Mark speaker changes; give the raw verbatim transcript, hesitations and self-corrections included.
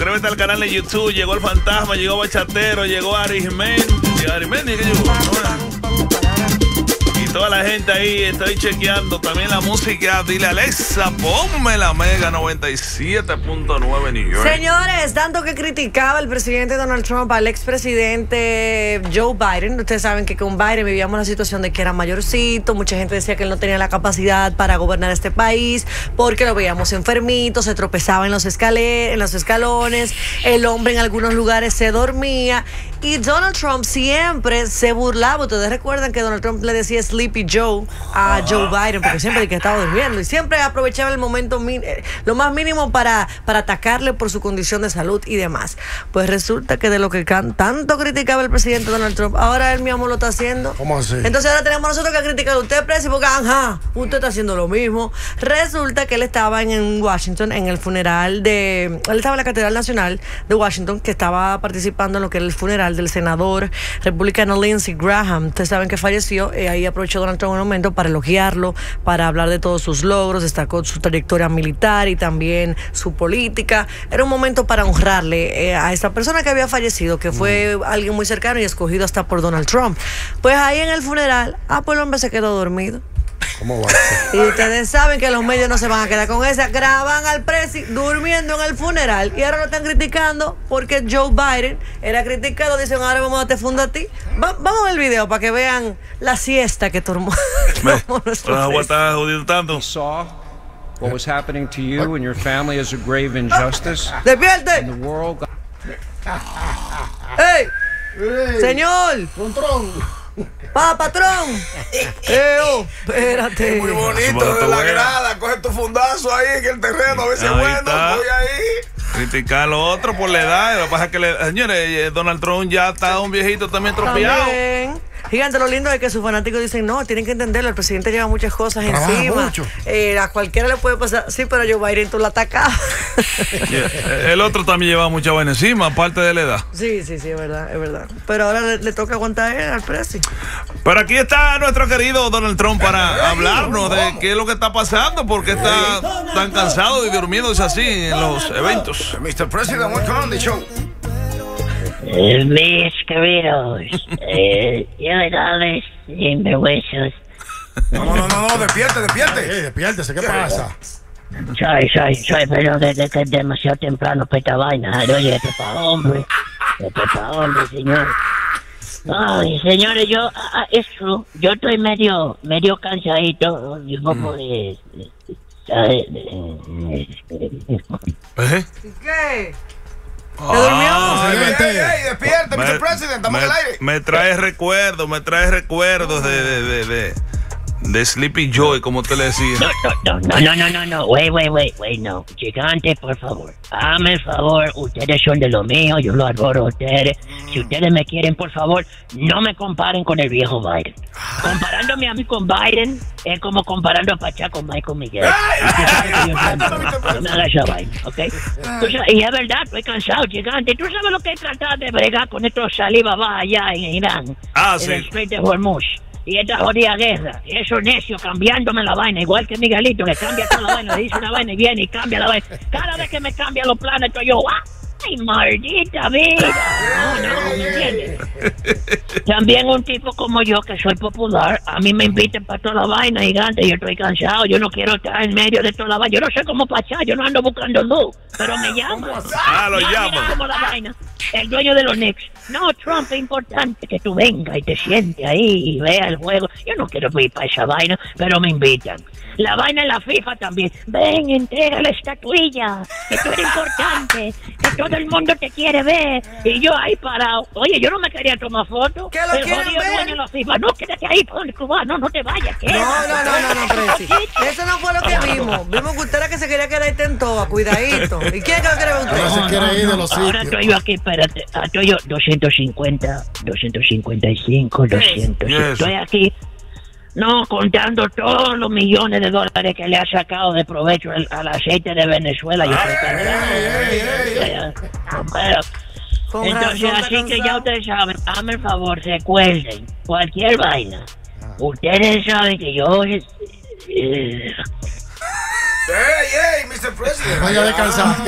Speaker 1: suscríbete al canal de YouTube. Llegó el fantasma, llegó Bachatero, llegó Arismen. Arismen, ¿y qué llegó? Y toda la gente ahí, estoy chequeando también la música. Dile a Alexa, ponme la Mega noventa y siete punto nueve New York.
Speaker 2: Señores, tanto que criticaba el presidente Donald Trump al expresidente Joe Biden. Ustedes saben que con Biden vivíamos la situación de que era mayorcito. Mucha gente decía que él no tenía la capacidad para gobernar este país porque lo veíamos enfermito, se tropezaba en los, escale en los escalones, el hombre en algunos lugares se dormía. Y Donald Trump siempre se burlaba. Ustedes recuerdan que Donald Trump le decía Sleepy Joe a Joe Biden porque siempre que estaba durmiendo y siempre aprovechaba el momento lo más mínimo para, para atacarle por su condición de salud y demás. Pues resulta que de lo que tanto criticaba el presidente Donald Trump, ahora él mismo lo está haciendo.
Speaker 3: ¿Cómo así?
Speaker 2: Entonces ahora tenemos nosotros que criticar a usted, presidente, porque ajá, usted está haciendo lo mismo. Resulta que él estaba en Washington en el funeral de... Él estaba en la Catedral Nacional de Washington, que estaba participando en lo que era el funeral del senador republicano Lindsey Graham. Ustedes saben que falleció. Eh, ahí aprovechó Donald Trump un momento para elogiarlo, para hablar de todos sus logros, destacó su trayectoria militar y también su política. Era un momento para honrarle eh, a esta persona que había fallecido, que fue mm. alguien muy cercano y escogido hasta por Donald Trump. Pues ahí en el funeral, ah, pues el hombre se quedó dormido.
Speaker 3: ¿Cómo va a ser?
Speaker 2: Y ustedes saben que los medios no se van a quedar con esa. Graban al presi durmiendo en el funeral y ahora lo están criticando porque Joe Biden era criticado. Dicen, ahora vamos a darte funda a ti. Va, vamos a ver el video para que vean la siesta que tomó, tomó nuestro
Speaker 1: tanto.
Speaker 4: Saw what was happening to you and your family as a grave injustice.
Speaker 2: ¡Despierte!
Speaker 4: And the world got...
Speaker 2: ¡Ey!
Speaker 3: Hey,
Speaker 2: ¡Señor!
Speaker 3: ¡Contrón!
Speaker 2: ¡Pa, patrón! ¡Eo! Espérate.
Speaker 5: Es muy bonito de la grada. Coge tu fundazo ahí en el terreno. A ver si es bueno. Voy ahí.
Speaker 1: Criticar a los otros por la edad. Lo que pasa es que, le, señores, Donald Trump ya está un viejito también tropeado.
Speaker 2: También. Gigante, lo lindo es que sus fanáticos dicen, no, tienen que entenderlo, el presidente lleva muchas cosas
Speaker 3: Trabaja
Speaker 2: encima.
Speaker 3: mucho.
Speaker 2: Eh, a cualquiera le puede pasar. Sí, pero Joe Biden tú la atacas.
Speaker 1: El otro también lleva mucha vaina encima, aparte de la edad.
Speaker 2: Sí, sí, sí, es verdad, es verdad. Pero ahora le, le toca aguantar a él, al precio.
Speaker 1: Pero aquí está nuestro querido Donald Trump para hablarnos de qué es lo que está pasando, porque está tan cansado y durmiéndose así en los eventos.
Speaker 5: mister President, welcome on the show.
Speaker 6: Mis queridos, eh, ciudadanos sinvergüenzas.
Speaker 5: No, no, no, no, despierte, despierte.
Speaker 3: Hey, despiértese, ¿qué pasa?
Speaker 6: Soy, soy, soy, pero desde que es demasiado temprano para esta vaina. Oye, esto es para hombre. Esto es para hombre, señor. Ay, señores, yo, ah, es true. Yo estoy medio, medio cansadito. Yo como de...
Speaker 1: ¿Eh?
Speaker 2: ¿Qué?
Speaker 1: ¿Se durmió?
Speaker 5: Ay, ey, ey, despierte, mister President, estamos en el aire.
Speaker 1: Me trae recuerdos, me trae recuerdos de, de, de, de, de Sleepy Joy, como usted le decía.
Speaker 6: No, no, no, no, no, no, wait, wait, wait, wait, no. Gigante, por favor, hazme el favor, ustedes son de lo mío, yo lo adoro a ustedes. Si ustedes me quieren, por favor, no me comparen con el viejo Biden. Comparándome a mí con Biden es como comparando a Pachá con Michael Miguel. No me hagas esa vaina, ¿ok? Y es verdad, estoy cansado, gigante. ¿Tú sabes lo que he tratado de bregar con estos saliva baja allá en Irán?
Speaker 1: Ah,
Speaker 6: en
Speaker 1: sí.
Speaker 6: el Strait de Hormuz. Y esta jodida guerra, y esos necios cambiándome la vaina, igual que Miguelito, que cambia toda la vaina, le dice una vaina y viene y cambia la vaina. Cada vez que me cambia los planes, estoy yo, ¡ay, maldita vida! No, no, ¿me entiendes? También un tipo como yo, que soy popular, a mí me inviten para toda la vaina, gigante, yo estoy cansado, yo no quiero estar en medio de toda la vaina, yo no sé cómo Pachá, yo no ando buscando luz, pero me llaman.
Speaker 1: Ah, lo
Speaker 6: Mira,
Speaker 1: llaman.
Speaker 6: mira cómo la vaina, el dueño de los Knicks. No, Trump, es importante que tú vengas y te sientes ahí y veas el juego. Yo no quiero ir para esa vaina, pero me invitan. La vaina en la FIFA también. Ven, entrega la estatuilla, que tú eres importante, que todo el mundo te quiere ver. Y yo ahí parado. Oye, yo no me quería tomar fotos.
Speaker 2: ¿Qué lo
Speaker 6: El
Speaker 2: quieren
Speaker 6: jodido
Speaker 2: ver?
Speaker 6: dueño de la FIFA. No, quédate ahí por donde tú vas. No, no te vayas.
Speaker 2: No, no, no, no, no, Presi. Eso no fue lo que vimos. Vimos que usted era que se quería quedar ahí en toa, cuidadito. ¿Y quién es que lo quiere ver usted?
Speaker 3: Ahora se quiere ir de los
Speaker 6: Ahora
Speaker 3: sitios.
Speaker 6: estoy yo aquí, espérate. Ah, Estoy yo doscientos cincuenta, doscientos cincuenta y cinco, doscientos.
Speaker 1: Yes.
Speaker 6: Estoy aquí, no, contando todos los millones de dólares que le ha sacado de provecho al, al aceite de Venezuela. Yo estoy Pero,
Speaker 2: Con
Speaker 6: entonces,
Speaker 2: razón,
Speaker 6: así
Speaker 2: está
Speaker 6: que ya
Speaker 2: cansado.
Speaker 6: ustedes saben, hazme el favor, recuerden, cualquier vaina. Ustedes saben que yo... eh,
Speaker 5: Ey, ey, mister President.
Speaker 3: Vaya a descansar.